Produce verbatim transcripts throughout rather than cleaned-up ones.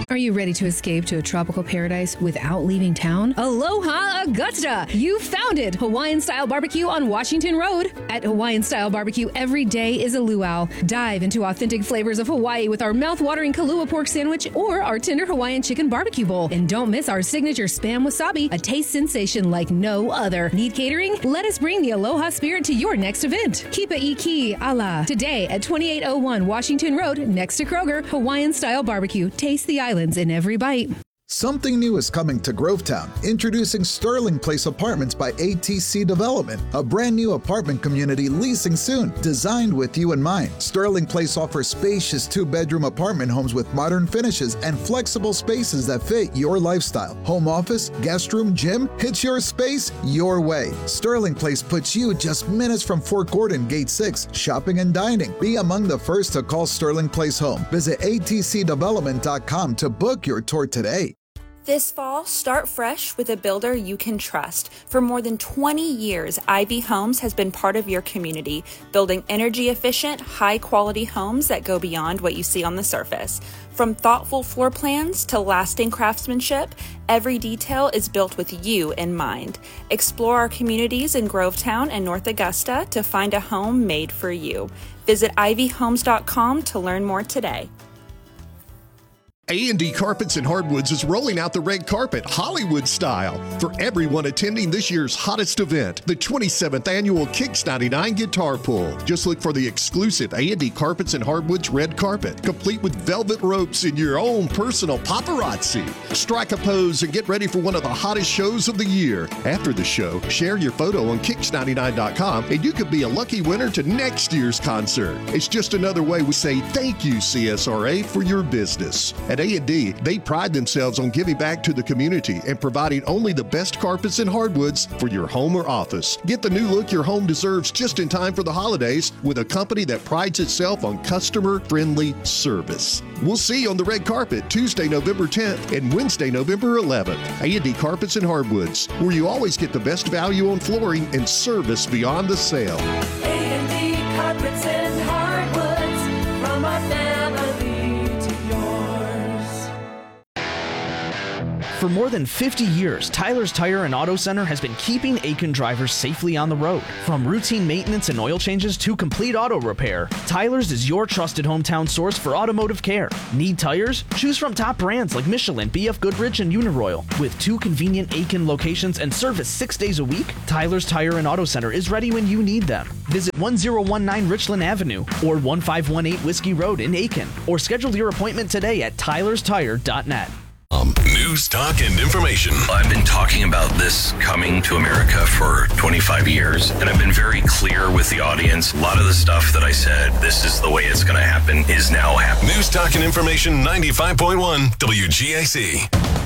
Are you ready to escape to a tropical paradise without leaving town? Aloha Augusta! You found it! Hawaiian-style barbecue on Washington Road. At Hawaiian-style barbecue, every day is a luau. Dive into authentic flavors of Hawaii with our mouth-watering Kalua pork sandwich or our tender Hawaiian chicken barbecue bowl. And don't miss our signature Spam Wasabi, a taste sensation like no other. Need catering? Let us bring the Aloha spirit to your next event. Kipa Iki Ala. Today at twenty-eight oh one Washington Road, next to Kroger, Hawaiian-style barbecue. Taste the islands in every bite. Something new is coming to Grovetown. Introducing Sterling Place Apartments by A T C Development, a brand new apartment community leasing soon, designed with you in mind. Sterling Place offers spacious two-bedroom apartment homes with modern finishes and flexible spaces that fit your lifestyle. Home office, guest room, gym, it's your space, your way. Sterling Place puts you just minutes from Fort Gordon, Gate six, shopping and dining. Be among the first to call Sterling Place home. Visit A T C development dot com to book your tour today. This fall, start fresh with a builder you can trust. For more than twenty years, Ivy Homes has been part of your community, building energy-efficient, high-quality homes that go beyond what you see on the surface. From thoughtful floor plans to lasting craftsmanship, every detail is built with you in mind. Explore our communities in Grovetown and North Augusta to find a home made for you. Visit ivy homes dot com to learn more today. A and D Carpets and Hardwoods is rolling out the red carpet, Hollywood style, for everyone attending this year's hottest event, the twenty-seventh Annual Kicks ninety-nine Guitar Pull. Just look for the exclusive A and D Carpets and Hardwoods red carpet, complete with velvet ropes and your own personal paparazzi. Strike a pose and get ready for one of the hottest shows of the year. After the show, share your photo on kicks ninety-nine dot com and you could be a lucky winner to next year's concert. It's just another way we say thank you, C S R A, for your business. At A and D, they pride themselves on giving back to the community and providing only the best carpets and hardwoods for your home or office. Get the new look your home deserves just in time for the holidays with a company that prides itself on customer-friendly service. We'll see you on the red carpet Tuesday, November tenth and Wednesday, November eleventh. A and D Carpets and Hardwoods, where you always get the best value on flooring and service beyond the sale. A and D Carpets and Hardwoods, from our family to yours. For more than fifty years, Tyler's Tire and Auto Center has been keeping Aiken drivers safely on the road. From routine maintenance and oil changes to complete auto repair, Tyler's is your trusted hometown source for automotive care. Need tires? Choose from top brands like Michelin, B F Goodrich, and Uniroyal. With two convenient Aiken locations and service six days a week, Tyler's Tire and Auto Center is ready when you need them. Visit one oh one nine Richland Avenue or one five one eight Whiskey Road in Aiken, or schedule your appointment today at tylers tire dot net. Um, news, talk, and information. I've been talking about this coming to America for twenty-five years, and I've been very clear with the audience. A lot of the stuff that I said, this is the way it's going to happen, is now happening. News, talk, and information, ninety-five point one W G A C.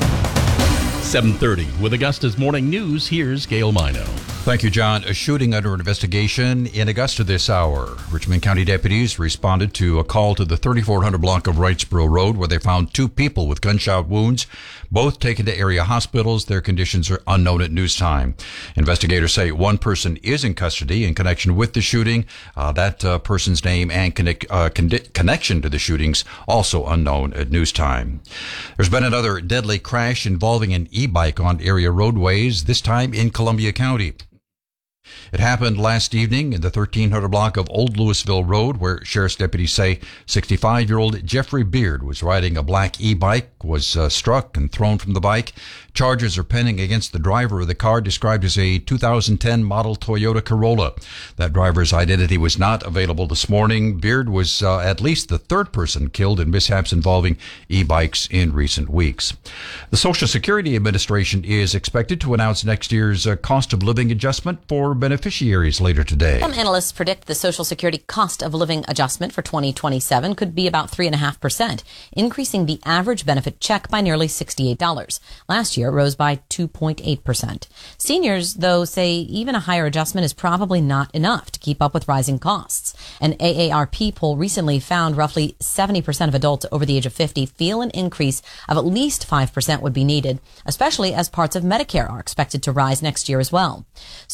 seven thirty with Augusta's Morning News, here's Gail Mino. Thank you, John. A shooting under investigation in Augusta this hour. Richmond County deputies responded to a call to the thirty-four hundred block of Wrightsboro Road where they found two people with gunshot wounds, both taken to area hospitals. Their conditions are unknown at news time. Investigators say one person is in custody in connection with the shooting. Uh, that uh, person's name and connect, uh, con- connection to the shootings also unknown at news time. There's been another deadly crash involving an e-bike on area roadways, this time in Columbia County. It happened last evening in the thirteen hundred block of Old Louisville Road, where sheriff's deputies say sixty-five-year-old Jeffrey Beard was riding a black e-bike, was uh, struck and thrown from the bike. Charges are pending against the driver of the car, described as a two thousand ten model Toyota Corolla. That driver's identity was not available this morning. Beard was uh, at least the third person killed in mishaps involving e-bikes in recent weeks. The Social Security Administration is expected to announce next year's uh, cost of living adjustment for beneficiaries later today. Some analysts predict the Social Security cost of living adjustment for twenty twenty-seven could be about three point five percent, increasing the average benefit check by nearly sixty-eight dollars. Last year, it rose by two point eight percent. Seniors, though, say even a higher adjustment is probably not enough to keep up with rising costs. An A A R P poll recently found roughly seventy percent of adults over the age of fifty feel an increase of at least five percent would be needed, especially as parts of Medicare are expected to rise next year as well. Social Security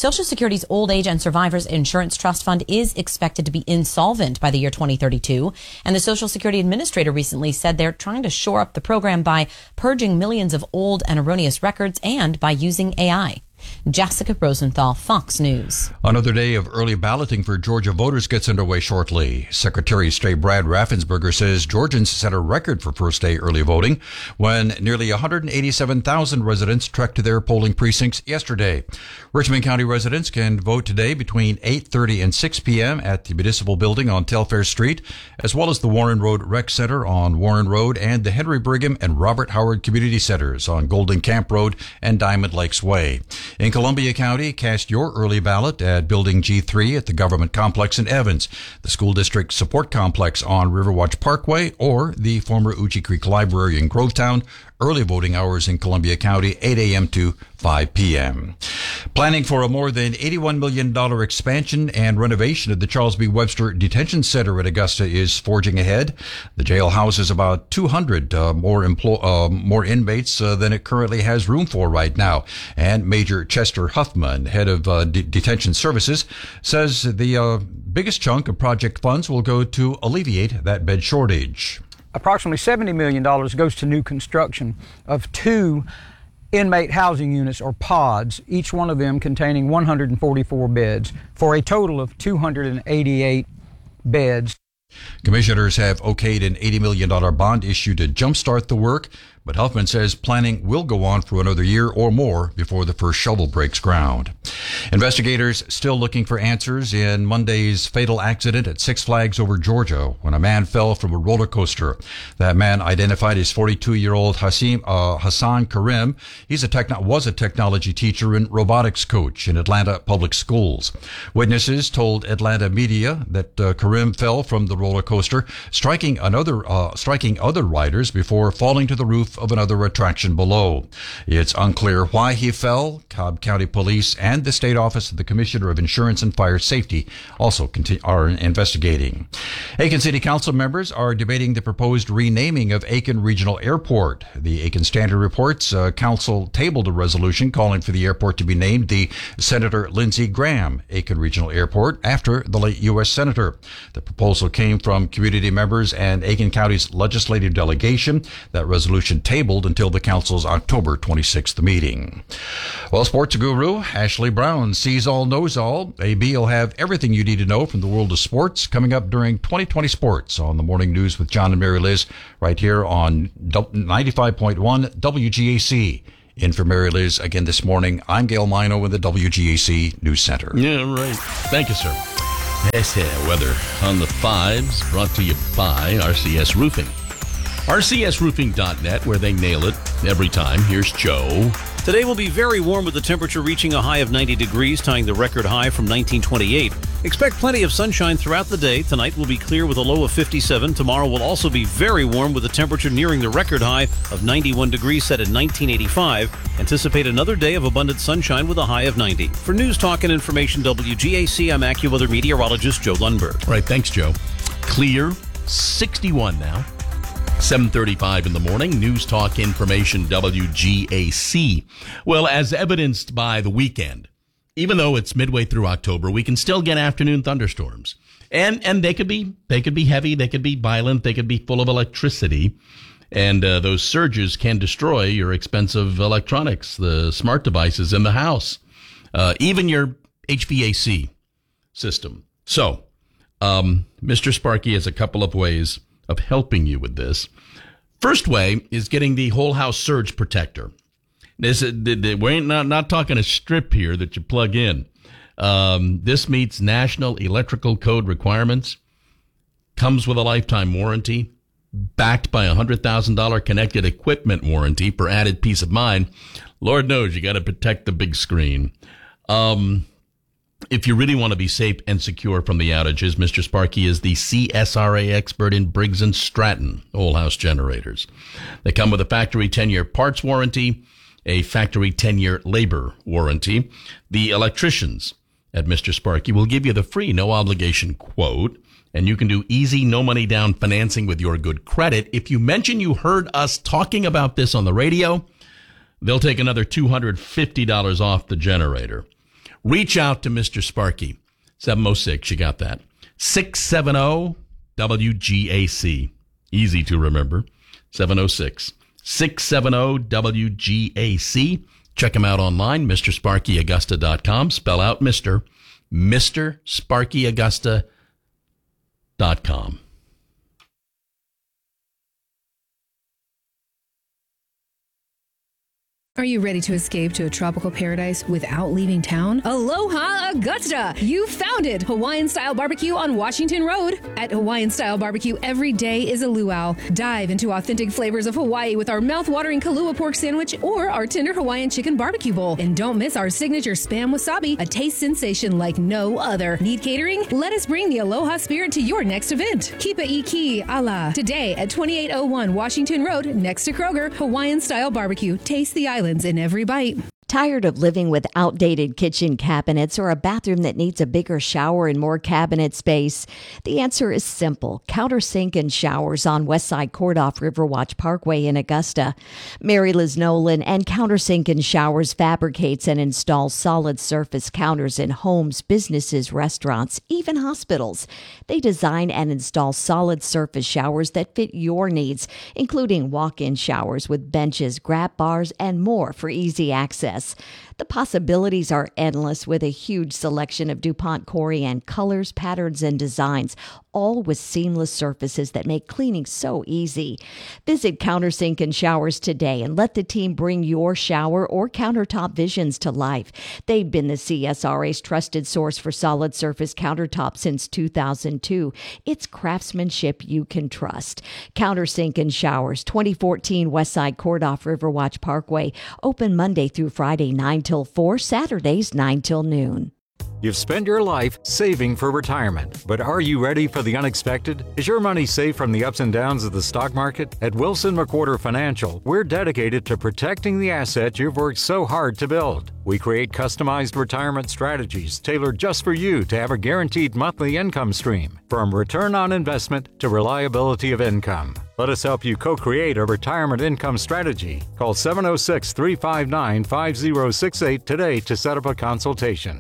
Security's Old Age and Survivors Insurance Trust Fund is expected to be insolvent by the year twenty thirty-two. And the Social Security Administrator recently said they're trying to shore up the program by purging millions of old and erroneous records and by using A I. Jessica Rosenthal, Fox News. Another day of early balloting for Georgia voters gets underway shortly. Secretary of State Brad Raffensperger says Georgians set a record for first day early voting when nearly one hundred eighty-seven thousand residents trekked to their polling precincts yesterday. Richmond County residents can vote today between eight thirty and six p.m. at the Municipal Building on Telfair Street, as well as the Warren Road Rec Center on Warren Road and the Henry Brigham and Robert Howard Community Centers on Golden Camp Road and Diamond Lakes Way. In Columbia County, cast your early ballot at Building G three at the Government Complex in Evans, the School District Support Complex on Riverwatch Parkway, or the former Uchi Creek Library in Grovetown. Early voting hours in Columbia County, eight a.m. to five p.m. Planning for a more than eighty-one million dollars expansion and renovation of the Charles B. Webster Detention Center at Augusta is forging ahead. The jail houses about two hundred uh, more emplo- uh, more inmates uh, than it currently has room for right now. And Major Chester Huffman, head of uh, D- Detention Services, says the uh, biggest chunk of project funds will go to alleviate that bed shortage. Approximately seventy million dollars goes to new construction of two inmate housing units, or pods, each one of them containing one hundred forty-four beds, for a total of two hundred eighty-eight beds. Commissioners have okayed an eighty million dollars bond issue to jumpstart the work, but Huffman says planning will go on for another year or more before the first shovel breaks ground. Investigators still looking for answers in Monday's fatal accident at Six Flags Over Georgia when a man fell from a roller coaster. That man, identified as forty-two-year-old Hassim, uh, Hassan Karim, he's a techno- was a technology teacher and robotics coach in Atlanta public schools. Witnesses told Atlanta media that uh, Karim fell from the roller coaster, striking another, uh, striking other riders before falling to the roof of another attraction below. It's unclear why he fell. Cobb County Police and the State Office of the Commissioner of Insurance and Fire Safety also continue, are investigating. Aiken City Council members are debating the proposed renaming of Aiken Regional Airport. The Aiken Standard reports uh, Council tabled a resolution calling for the airport to be named the Senator Lindsey Graham Aiken Regional Airport after the late U S Senator. The proposal came from community members and Aiken County's legislative delegation. That resolution tabled until the council's October twenty-sixth meeting. Well, sports guru Ashley Brown sees all, knows all. A B will have everything you need to know from the world of sports coming up during twenty twenty Sports on the Morning News with John and Mary Liz right here on ninety-five point one W G A C. In for Mary Liz again this morning, I'm Gail Mino in the W G A C News Center. Yeah, right. Thank you, sir. Yes, yeah, weather on the fives, brought to you by R C S Roofing. R C S roofing dot net, where they nail it every time. Here's Joe. Today will be very warm with the temperature reaching a high of ninety degrees, tying the record high from nineteen twenty-eight. Expect plenty of sunshine throughout the day. Tonight will be clear with a low of fifty-seven. Tomorrow will also be very warm with the temperature nearing the record high of ninety-one degrees set in nineteen eighty-five. Anticipate another day of abundant sunshine with a high of ninety. For News Talk and Information W G A C, I'm AccuWeather meteorologist Joe Lundberg. All right, thanks, Joe. Clear, sixty-one now. seven thirty-five in the morning, News Talk Information W G A C. Well, as evidenced by the weekend, even though it's midway through October, we can still get afternoon thunderstorms. And and they could be they could be heavy, they could be violent, they could be full of electricity. And uh, those surges can destroy your expensive electronics, the smart devices in the house, uh, even your H V A C system. So, um, Mister Sparky has a couple of ways of helping you with this. First way is getting the whole house surge protector. This, we're not, not talking a strip here that you plug in. Um, this meets National Electrical Code requirements, comes with a lifetime warranty, backed by a one hundred thousand dollars connected equipment warranty for added peace of mind. Lord knows you got to protect the big screen. Um, If you really want to be safe and secure from the outages, Mister Sparky is the C S R A expert in Briggs and Stratton whole house generators. They come with a factory ten-year parts warranty, a factory ten-year labor warranty. The electricians at Mister Sparky will give you the free no obligation quote, and you can do easy no money down financing with your good credit. If you mention you heard us talking about this on the radio, they'll take another two hundred fifty dollars off the generator. Reach out to Mister Sparky. seven oh six, you got that. six seven zero W G A C. Easy to remember. seven oh six, six seven zero W G A C. Check him out online, Mr Sparky Augusta dot com. Spell out Mister Mister Sparky Augusta dot com. Are you ready to escape to a tropical paradise without leaving town? Aloha Augusta! You found it! Hawaiian-style barbecue on Washington Road. At Hawaiian-style barbecue, every day is a luau. Dive into authentic flavors of Hawaii with our mouth-watering Kalua pork sandwich or our tender Hawaiian chicken barbecue bowl. And don't miss our signature Spam Wasabi, a taste sensation like no other. Need catering? Let us bring the Aloha spirit to your next event. Kipa Iki Ala. Today at twenty-eight oh one Washington Road, next to Kroger, Hawaiian-style barbecue. Taste the island in every bite. Tired of living with outdated kitchen cabinets or a bathroom that needs a bigger shower and more cabinet space? The answer is simple. Countersink and Showers on Westside Court off Riverwatch Parkway in Augusta. Mary Liz Nolan and Countersink and Showers fabricates and installs solid surface counters in homes, businesses, restaurants, even hospitals. They design and install solid surface showers that fit your needs, including walk-in showers with benches, grab bars, and more for easy access. The possibilities are endless with a huge selection of DuPont Corian colors, patterns, and designs, all with seamless surfaces that make cleaning so easy. Visit Countersink and Showers today and let the team bring your shower or countertop visions to life. They've been the C S R A's trusted source for solid surface countertops since two thousand two. It's craftsmanship you can trust. Countersink and Showers, twenty fourteen Westside Court off Riverwatch Parkway. Open Monday through Friday, nine till four, Saturdays, nine till noon. You've spent your life saving for retirement, but are you ready for the unexpected? Is your money safe from the ups and downs of the stock market? At Wilson McWhorter Financial, we're dedicated to protecting the asset you've worked so hard to build. We create customized retirement strategies tailored just for you to have a guaranteed monthly income stream, from return on investment to reliability of income. Let us help you co-create a retirement income strategy. Call seven oh six, three five nine, five oh six eight today to set up a consultation.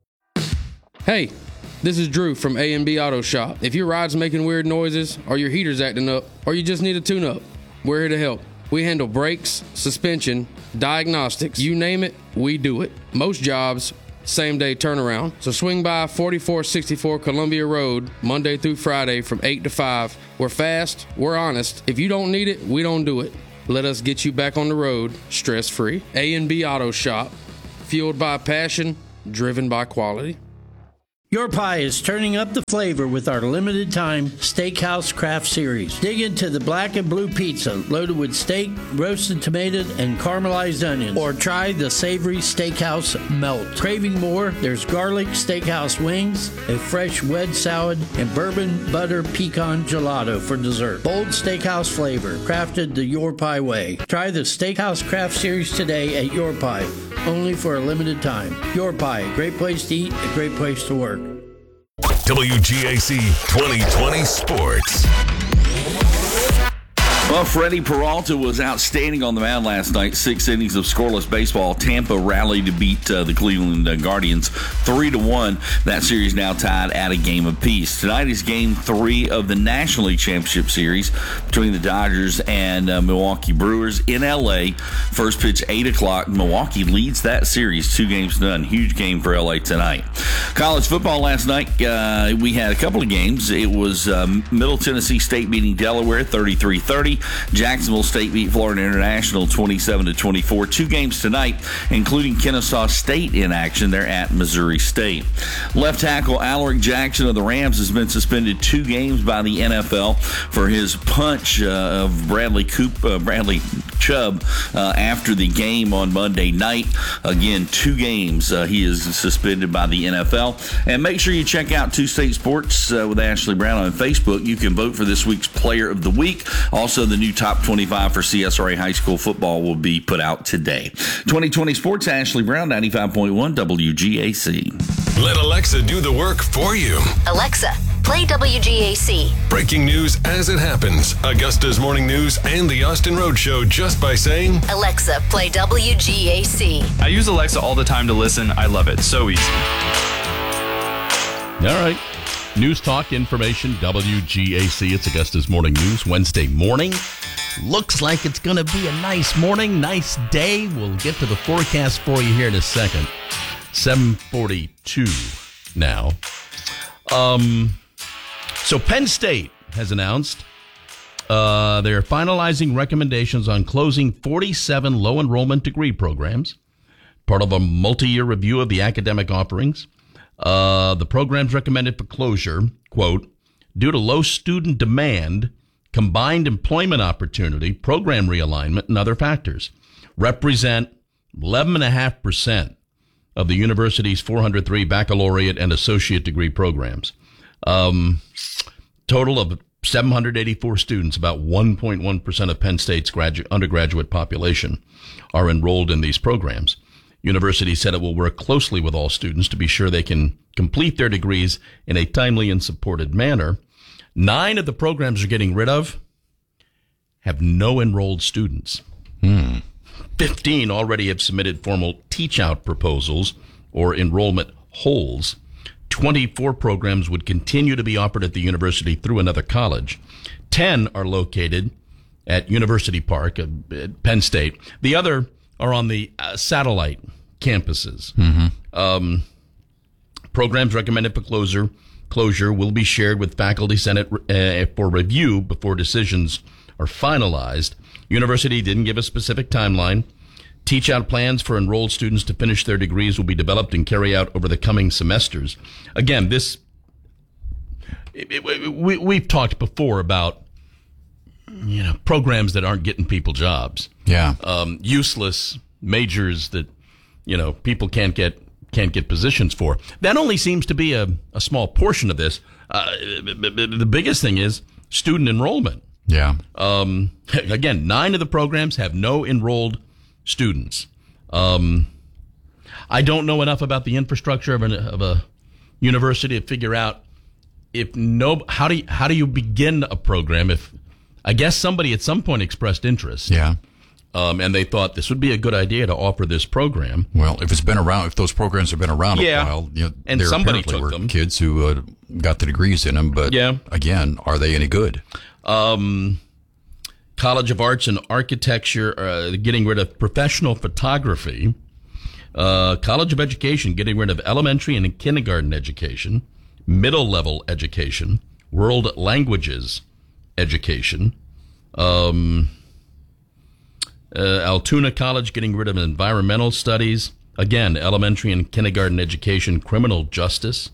Hey, this is Drew from A and B Auto Shop. If your ride's making weird noises, or your heater's acting up, or you just need a tune-up, we're here to help. We handle brakes, suspension, diagnostics, you name it, we do it. Most jobs, same-day turnaround. So swing by forty-four sixty-four Columbia Road, Monday through Friday from eight to five. We're fast, we're honest. If you don't need it, we don't do it. Let us get you back on the road, stress-free. A and B Auto Shop, fueled by passion, driven by quality. Your Pie is turning up the flavor with our limited time Steakhouse Craft Series. Dig into the black and blue pizza loaded with steak, roasted tomato, and caramelized onions. Or try the savory Steakhouse Melt. Craving more? There's garlic Steakhouse wings, a fresh wedge salad, and bourbon butter pecan gelato for dessert. Bold Steakhouse flavor, crafted the Your Pie way. Try the Steakhouse Craft Series today at Your Pie, only for a limited time. Your Pie, a great place to eat, a great place to work. W G A C twenty twenty Sports. Well, Freddie Peralta was outstanding on the mound last night. Six innings of scoreless baseball. Tampa rallied to beat uh, the Cleveland uh, Guardians three to one. That series now tied at a game apiece. Tonight is game three of the National League Championship Series between the Dodgers and uh, Milwaukee Brewers in L A. First pitch, eight o'clock. Milwaukee leads that series, two games to none. Huge game for L A tonight. College football last night, uh, we had a couple of games. It was um, Middle Tennessee State beating Delaware thirty-three thirty. Jacksonville State beat Florida International twenty-seven to twenty-four. Two games tonight, including Kennesaw State in action. They're at Missouri State. Left tackle Alaric Jackson of the Rams has been suspended two games by the N F L for his punch uh, of Bradley Coop, uh, Bradley Chubb uh, after the game on Monday night. Again, two games uh, he is suspended by the N F L. And make sure you check out Two State Sports uh, with Ashley Brown on Facebook. You can vote for this week's Player of the Week. Also, the new top twenty-five for C S R A high school football will be put out today. twenty twenty Sports, Ashley Brown, ninety-five point one W G A C. Let Alexa do the work for you. Alexa, Play W G A C. Breaking news as it happens. Augusta's Morning News and the Austin Road Show just by saying, Alexa, play W G A C. I use Alexa all the time to listen. I love it. So easy. All right. News Talk Information, W G A C. It's Augusta's Morning News, Wednesday morning. Looks like it's going to be a nice morning, nice day. We'll get to the forecast for you here in a second. seven forty-two now. Um, so Penn State has announced uh, they're finalizing recommendations on closing forty-seven low-enrollment degree programs, part of a multi-year review of the academic offerings. Uh, the programs recommended for closure, quote, due to low student demand, combined employment opportunity, program realignment, and other factors, represent eleven point five percent of the university's four hundred three baccalaureate and associate degree programs. Um, total of seven hundred eighty-four students, about one point one percent of Penn State's gradu- undergraduate population, are enrolled in these programs. University said it will work closely with all students to be sure they can complete their degrees in a timely and supported manner. Nine of the programs are getting rid of have no enrolled students. Hmm. Fifteen already have submitted formal teach-out proposals or enrollment holds. Twenty-four programs would continue to be offered at the university through another college. Ten are located at University Park at Penn State. The other are on the uh, satellite campuses. Mm-hmm. Um, programs recommended for closure closure will be shared with faculty senate uh, for review before decisions are finalized. University didn't give a specific timeline. Teach-out plans for enrolled students to finish their degrees will be developed and carry out over the coming semesters. Again, this it, it, we, we've talked before about you know programs that aren't getting people jobs. Yeah, um, useless majors that you know people can't get can't get positions for. That only seems to be a, a small portion of this. Uh, the biggest thing is student enrollment. Yeah. Um, again, nine of the programs have no enrolled students. Um, I don't know enough about the infrastructure of, an, of a university to figure out if no. How do you, how do you begin a program? If I guess somebody at some point expressed interest. Yeah. Um, and they thought this would be a good idea to offer this program. Well, if it's been around, if those programs have been around yeah. a while, you know, and there somebody apparently took were them. kids who uh, got the degrees in them. But yeah. again, are they any good? Um, College of Arts and Architecture uh, getting rid of professional photography. Uh, College of Education getting rid of elementary and kindergarten education, middle level education, world languages education. Um, uh, Altoona College getting rid of environmental studies. Again, elementary and kindergarten education, criminal justice.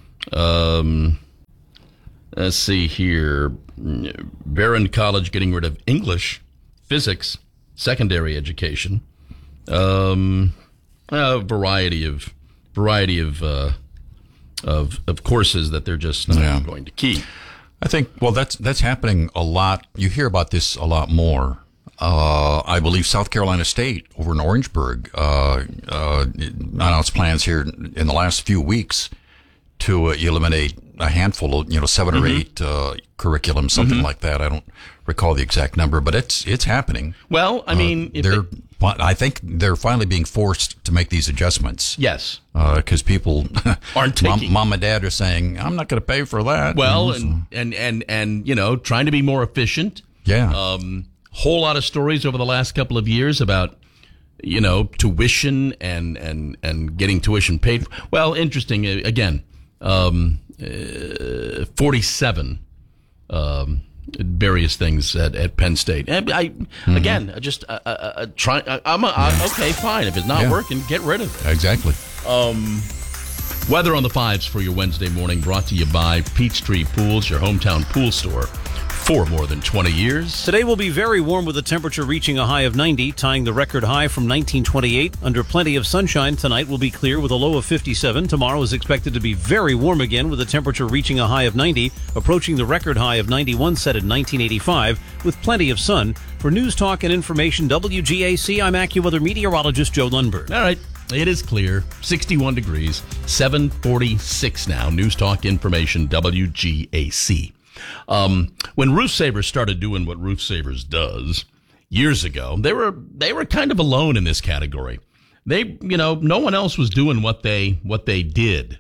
Um, let's see here. Barron College getting rid of English, physics, secondary education. Um, a variety of variety of uh, of of courses that they're just not Yeah. going to keep. I think, well, that's that's happening a lot. You hear about this a lot more. Uh, I believe South Carolina State over in Orangeburg uh, uh, announced plans here in the last few weeks to uh, eliminate a handful of, you know, seven Mm-hmm. or eight uh, curriculums, something Mhm. like that. I don't recall the exact number, but it's it's happening. Well, I mean, uh, if they're. it- I think they're finally being forced to make these adjustments. Yes. Because people Aren't mom, taking- mom and dad are saying, "I'm not going to pay for that." Well, You know, and, and and and you know, trying to be more efficient. Yeah. Um, whole lot of stories over the last couple of years about you know tuition and and and getting tuition paid. Well, interesting. uh, Again, um, uh, forty-seven. Um, various things at, at Penn State. And I Mm-hmm. again, I just uh, uh, uh, try. I, I'm a, I, okay, fine. If it's not Yeah. working, get rid of it. Exactly. Um, weather on the fives for your Wednesday morning, brought to you by Peachtree Pools, your hometown pool store for more than twenty years. Today will be very warm with the temperature reaching a high of ninety, tying the record high from nineteen twenty-eight. Under plenty of sunshine, tonight will be clear with a low of fifty-seven. Tomorrow is expected to be very warm again with the temperature reaching a high of ninety, approaching the record high of ninety-one set in nineteen eighty-five with plenty of sun. For News Talk and Information W G A C, I'm AccuWeather meteorologist Joe Lundberg. All right. It is clear. sixty-one degrees, seven forty-six now. News Talk Information, W G A C. Um, when Roof Savers started doing what Roof Savers does years ago, they were they were kind of alone in this category. They, you know, no one else was doing what they what they did.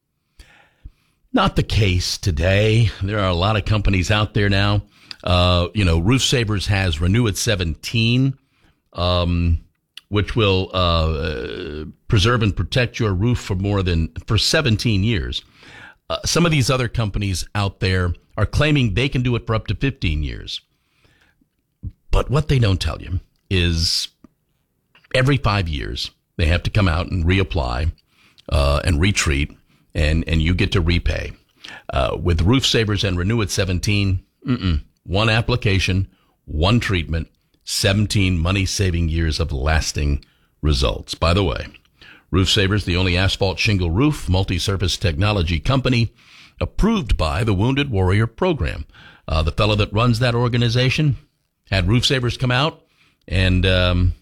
Not the case today. There are a lot of companies out there now. Uh, you know, Roof Savers has Renew at seventeen, um, which will uh, preserve and protect your roof for more than for seventeen years. Uh, some of these other companies out there are claiming they can do it for up to fifteen years. But what they don't tell you is every five years they have to come out and reapply uh, and retreat. And and you get to repay. Uh, with Roof Savers and Renew at seventeen, mm-mm. One application, one treatment, seventeen money-saving years of lasting results. By the way, Roof Savers, the only asphalt shingle roof multi-surface technology company approved by the Wounded Warrior Program. Uh, the fellow that runs that organization had Roof Savers come out and um,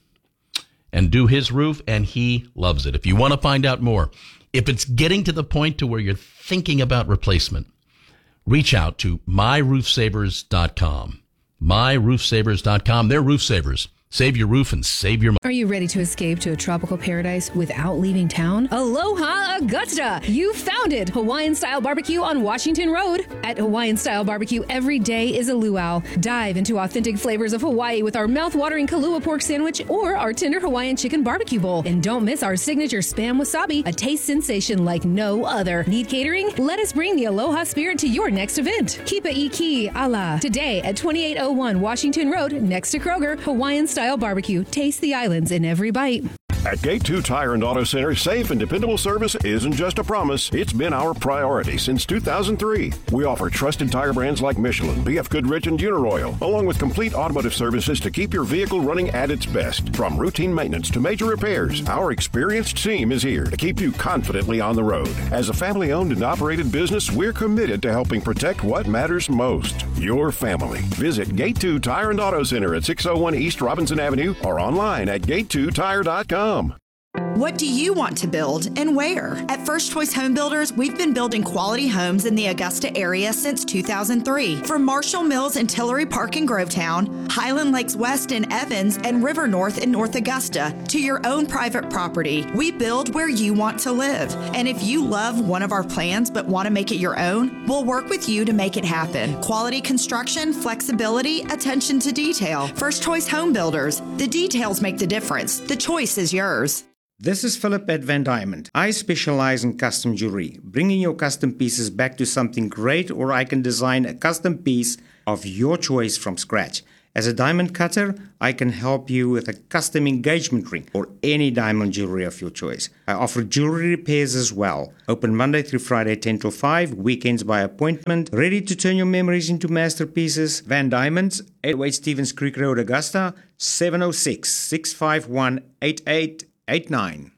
and do his roof, and he loves it. If you want to find out more, if it's getting to the point to where you're thinking about replacement, reach out to my roof savers dot com. my roof savers dot com. They're Roof Savers. Save your roof and save your money. Are you ready to escape to a tropical paradise without leaving town? Aloha Augusta! You found it! Hawaiian-style barbecue on Washington Road. At Hawaiian-style barbecue, every day is a luau. Dive into authentic flavors of Hawaii with our mouth-watering Kalua pork sandwich or our tender Hawaiian chicken barbecue bowl. And don't miss our signature Spam Wasabi, a taste sensation like no other. Need catering? Let us bring the Aloha spirit to your next event. Kipa Iki Ala. Today at twenty-eight oh one Washington Road, next to Kroger, Hawaiian-style barbecue. Taste the islands in every bite. At Gate two Tire and Auto Center, safe and dependable service isn't just a promise, it's been our priority since two thousand three. We offer trusted tire brands like Michelin, B F Goodrich, and Uniroyal, along with complete automotive services to keep your vehicle running at its best. From routine maintenance to major repairs, our experienced team is here to keep you confidently on the road. As a family-owned and operated business, we're committed to helping protect what matters most, your family. Visit Gate two Tire and Auto Center at six oh one East Robinson Avenue or online at gate two tire dot com. What do you want to build and where? At First Choice Home Builders, we've been building quality homes in the Augusta area since two thousand three. From Marshall Mills and Tillery Park in Grovetown, Highland Lakes West in Evans, and River North in North Augusta, to your own private property, we build where you want to live. And if you love one of our plans but want to make it your own, we'll work with you to make it happen. Quality construction, flexibility, attention to detail. First Choice Home Builders. The details make the difference. The choice is yours. This is Philip at Van Diamond. I specialize in custom jewelry, bringing your custom pieces back to something great, or I can design a custom piece of your choice from scratch. As a diamond cutter, I can help you with a custom engagement ring or any diamond jewelry of your choice. I offer jewelry repairs as well. Open Monday through Friday, ten to five, weekends by appointment. Ready to turn your memories into masterpieces? Van Diamonds, eight oh eight Stevens Creek Road, Augusta, seven oh six, six five one, eight eight eight nine.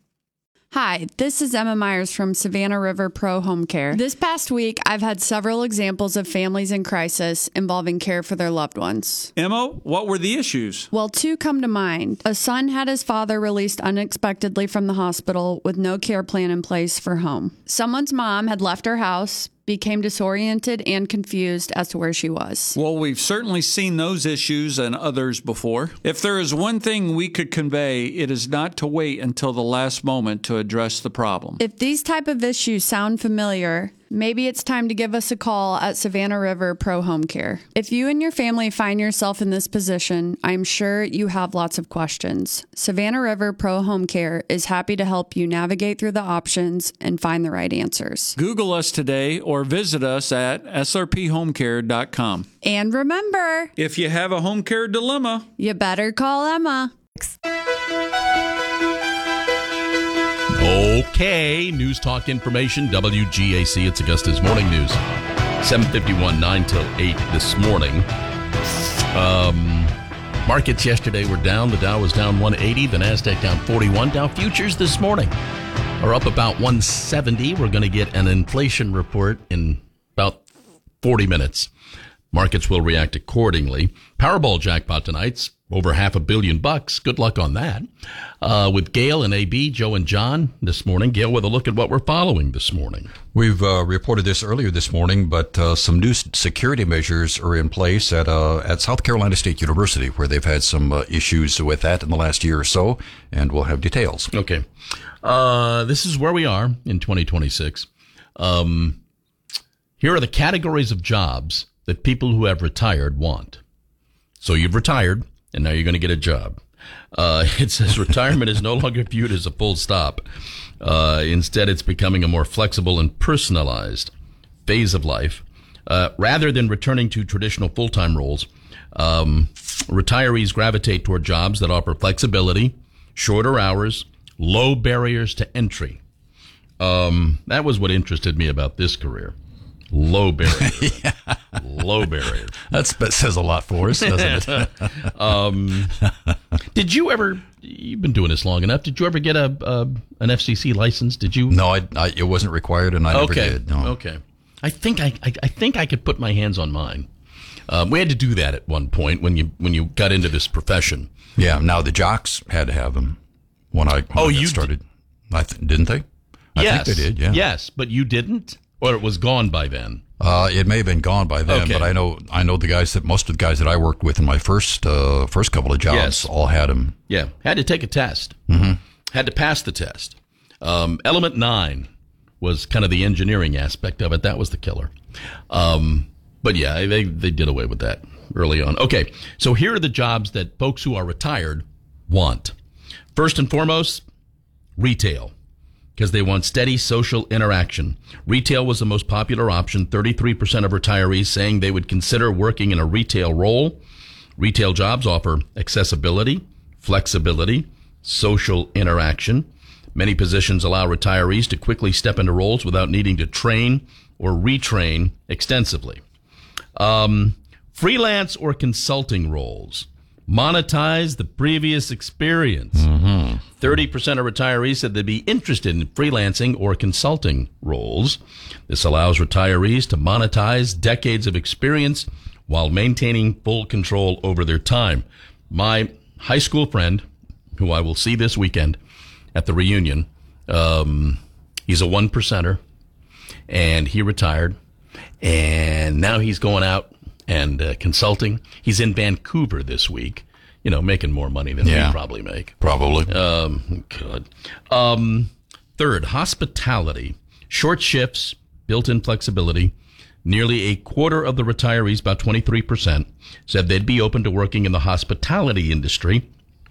Hi, this is Emma Myers from Savannah River Pro Home Care. This past week, I've had several examples of families in crisis involving care for their loved ones. Emma, what were the issues? Well, two come to mind. A son had his father released unexpectedly from the hospital with no care plan in place for home. Someone's mom had left her house, became disoriented and confused as to where she was. Well, we've certainly seen those issues and others before. If there is one thing we could convey, it is not to wait until the last moment to address the problem. If these type of issues sound familiar, maybe it's time to give us a call at Savannah River Pro Home Care. If you and your family find yourself in this position, I'm sure you have lots of questions. Savannah River Pro Home Care is happy to help you navigate through the options and find the right answers. Google us today or visit us at s r p home care dot com. And remember, if you have a home care dilemma, you better call Emma. Okay, News Talk Information, W G A C. It's Augusta's Morning News. seven fifty-one, nine till eight this morning. Um, markets yesterday were down. The Dow was down one eighty. The NASDAQ down forty-one. Dow futures this morning are up about one seventy. We're going to get an inflation report in about forty minutes. Markets will react accordingly. Powerball jackpot tonight's over half a billion bucks. Good luck on that. Uh, with Gail and A B, Joe and John this morning. Gail with a look at what we're following this morning. We've uh, reported this earlier this morning, but uh, some new security measures are in place at uh, at South Carolina State University, where they've had some uh, issues with that in the last year or so, and we'll have details. Okay. Uh, this is where we are in twenty twenty-six. Um, here are the categories of jobs that people who have retired want. So you've retired, and now you're going to get a job. Uh, it says retirement is no longer viewed as a full stop. Uh, instead, it's becoming a more flexible and personalized phase of life. Uh, rather than returning to traditional full-time roles, um, retirees gravitate toward jobs that offer flexibility, shorter hours, low barriers to entry. Um, that was what interested me about this career. Low barriers. yeah. Low barriers. That's, that says a lot for us, doesn't it? um, did you ever, you've been doing this long enough, did you ever get a, a an F C C license? Did you? No, I, I, it wasn't required, and I never okay. did. No. Okay. I think I, I, I think I could put my hands on mine. Um, we had to do that at one point when you when you got into this profession. Yeah, now the jocks had to have them when I, when oh, I got you started. D- I th- didn't they? I yes. think they did, yeah. Yes, but you didn't? Or it was gone by then? Uh, it may have been gone by then, okay. but I know I know the guys that most of the guys that I worked with in my first uh, first couple of jobs yes. all had them. Yeah, had to take a test. Mm-hmm. Had to pass the test. Um, Element nine was kind of the engineering aspect of it. That was the killer. Um, but yeah, they they did away with that early on. Okay, so here are the jobs that folks who are retired want. First and foremost, retail. Because they want steady social interaction. Retail was the most popular option, thirty-three percent of retirees saying they would consider working in a retail role. Retail jobs offer accessibility, flexibility, social interaction. Many positions allow retirees to quickly step into roles without needing to train or retrain extensively. Um, freelance or consulting roles. Monetize the previous experience. Mm-hmm. thirty percent of retirees said they'd be interested in freelancing or consulting roles. This allows retirees to monetize decades of experience while maintaining full control over their time. My high school friend, who I will see this weekend at the reunion, um, he's a one percenter, and he retired, and now he's going out and uh, consulting. He's in Vancouver this week, you know, making more money than yeah, we probably make. Probably. Um, good. Um, third, hospitality. Short shifts, built-in flexibility. Nearly a quarter of the retirees, about twenty-three percent, said they'd be open to working in the hospitality industry.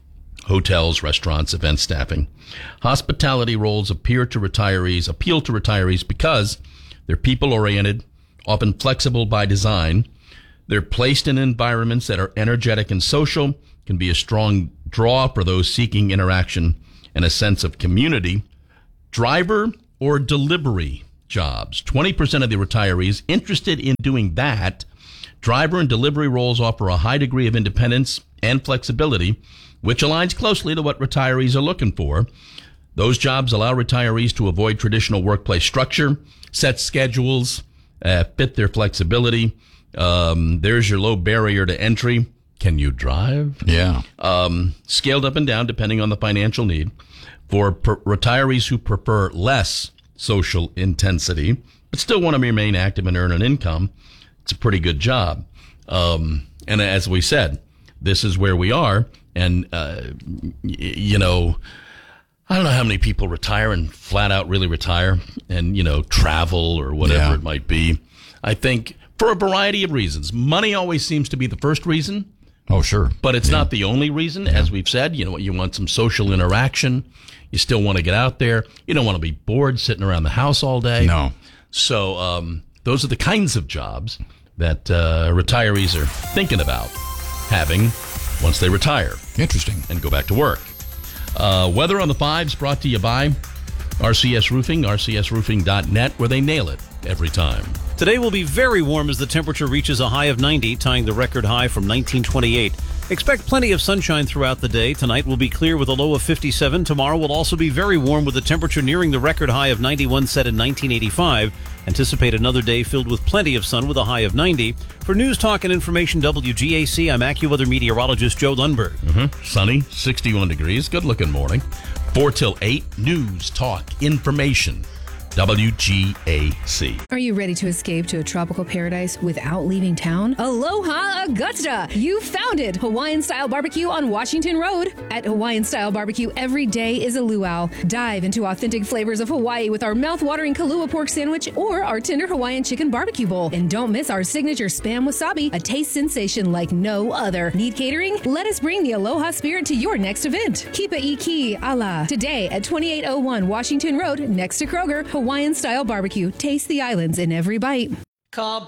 Hotels, restaurants, event staffing. Hospitality roles appear to retirees, appeal to retirees because they're people-oriented, often flexible by design. They're placed in environments that are energetic and social, can be a strong draw for those seeking interaction and a sense of community. Driver or delivery jobs. twenty percent of the retirees interested in doing that. Driver and delivery roles offer a high degree of independence and flexibility, which aligns closely to what retirees are looking for. Those jobs allow retirees to avoid traditional workplace structure, set schedules, uh, fit their flexibility. Um, there's your low barrier to entry. Can you drive? Yeah. Um, scaled up and down depending on the financial need. For per- retirees who prefer less social intensity, but still want to remain active and earn an income, it's a pretty good job. Um, and as we said, this is where we are. And, uh, y- you know, I don't know how many people retire and flat out really retire and, you know, travel or whatever yeah. it might be. I think for a variety of reasons. Money always seems to be the first reason. Oh, sure. But it's yeah. not the only reason. Yeah. As we've said, you know, you want some social interaction. You still want to get out there. You don't want to be bored sitting around the house all day. No. So um, those are the kinds of jobs that uh, retirees are thinking about having once they retire. Interesting. And go back to work. Uh, Weather on the Fives brought to you by R C S Roofing, R C S roofing dot net, where they nail it every time. Today will be very warm as the temperature reaches a high of ninety, tying the record high from nineteen twenty-eight. Expect plenty of sunshine throughout the day. Tonight will be clear with a low of fifty-seven. Tomorrow will also be very warm with the temperature nearing the record high of ninety-one set in nineteen eighty-five. Anticipate another day filled with plenty of sun with a high of ninety. For News Talk and Information W G A C, I'm AccuWeather meteorologist Joe Lundberg. Mm-hmm. Sunny, sixty-one degrees. Good looking morning. four till eight, News Talk Information W G A C. Are you ready to escape to a tropical paradise without leaving town? Aloha Augusta! You found it! Hawaiian-style barbecue on Washington Road. At Hawaiian-style barbecue, every day is a luau. Dive into authentic flavors of Hawaii with our mouth-watering Kalua pork sandwich or our tender Hawaiian chicken barbecue bowl. And don't miss our signature Spam Wasabi, a taste sensation like no other. Need catering? Let us bring the Aloha spirit to your next event. Kipa Iki Ala. Today at twenty-eight oh one Washington Road, next to Kroger, Hawaiian-style barbecue. Taste the islands in every bite. Call